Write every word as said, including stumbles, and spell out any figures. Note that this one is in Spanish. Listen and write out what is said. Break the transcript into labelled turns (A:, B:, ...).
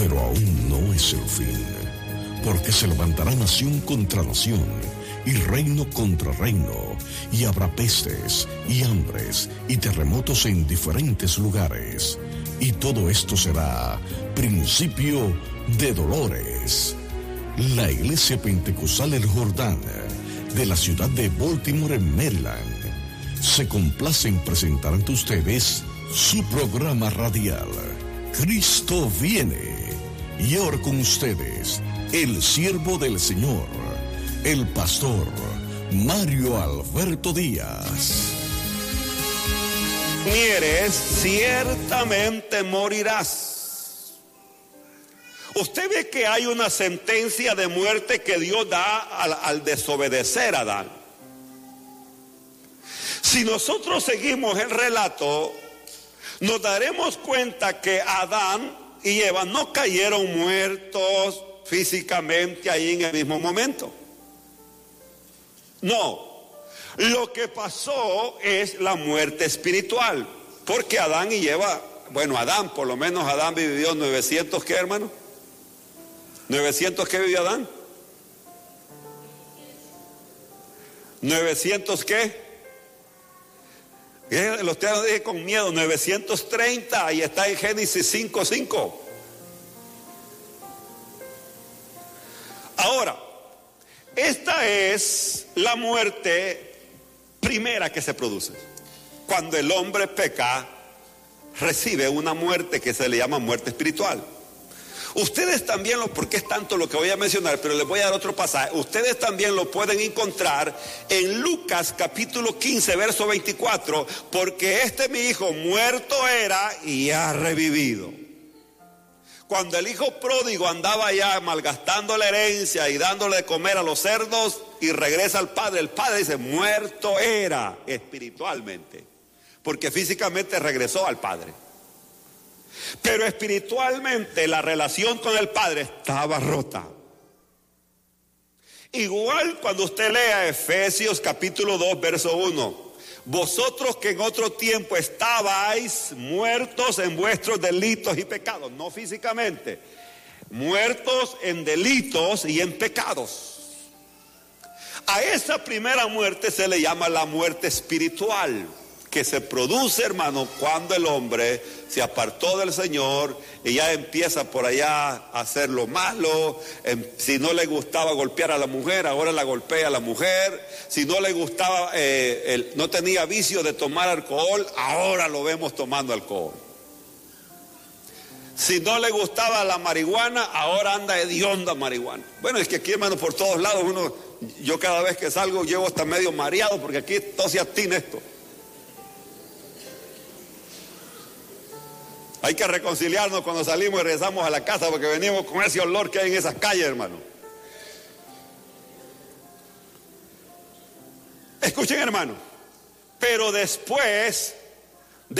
A: Pero aún no es el fin, porque se levantará nación contra nación y reino contra reino, y habrá pestes y hambres y terremotos en diferentes lugares. Y todo esto será principio de dolores. La Iglesia Pentecostal El Jordán de la ciudad de Baltimore, en Maryland, se complace en presentar ante ustedes su programa radial, Cristo viene. Y ahora con ustedes, el siervo del Señor, el pastor Mario Alberto Díaz.
B: Mieres, ciertamente morirás. Usted ve que hay una sentencia de muerte que Dios da al, al desobedecer a Adán. Si nosotros seguimos el relato, nos daremos cuenta que Adán y Eva no cayeron muertos físicamente ahí en el mismo momento. No. Lo que pasó es la muerte espiritual, porque Adán y Eva, bueno, Adán, por lo menos Adán vivió novecientos, ¿qué, hermano? novecientos, ¿qué vivió Adán? novecientos, ¿qué? Los te lo dije con miedo, novecientos treinta, y está en Génesis cinco cinco. Ahora, esta es la muerte primera que se produce. Cuando el hombre peca, recibe una muerte que se le llama muerte espiritual. Ustedes también lo, porque es tanto lo que voy a mencionar, pero les voy a dar otro pasaje. Ustedes también lo pueden encontrar en Lucas capítulo quince, verso veinticuatro, porque este mi hijo muerto era y ha revivido. Cuando el hijo pródigo andaba ya malgastando la herencia y dándole de comer a los cerdos, y regresa al padre, el padre dice, muerto era espiritualmente, porque físicamente regresó al padre. Pero espiritualmente la relación con el padre estaba rota. Igual cuando usted lea Efesios capítulo dos, verso uno. Vosotros que en otro tiempo estabais muertos en vuestros delitos y pecados, no físicamente, muertos en delitos y en pecados. A esa primera muerte se le llama la muerte espiritual, que se produce, hermano, cuando el hombre se apartó del Señor y ya empieza por allá a hacer lo malo. Si no le gustaba golpear a la mujer, ahora la golpea a la mujer. Si no le gustaba, eh, el, no tenía vicio de tomar alcohol, ahora lo vemos tomando alcohol. Si no le gustaba la marihuana, ahora anda hedionda marihuana. Bueno, es que aquí, hermano, por todos lados uno, yo cada vez que salgo llevo hasta medio mareado, porque aquí todo se atina esto. Hay que reconciliarnos cuando salimos y regresamos a la casa, porque venimos con ese olor que hay en esas calles, hermano. Escuchen, hermano. Pero después